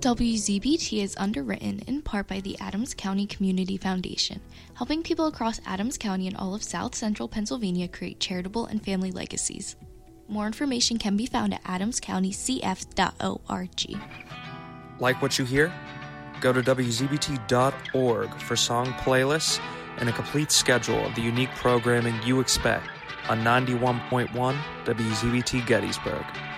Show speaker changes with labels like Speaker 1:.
Speaker 1: WZBT is underwritten in part by the Adams County Community Foundation, helping people across Adams County and all of South Central Pennsylvania create charitable and family legacies. More information can be found at adamscountycf.org.
Speaker 2: Like what you hear? Go to WZBT.org for song playlists and a complete schedule of the unique programming you expect on 91.1 WZBT Gettysburg.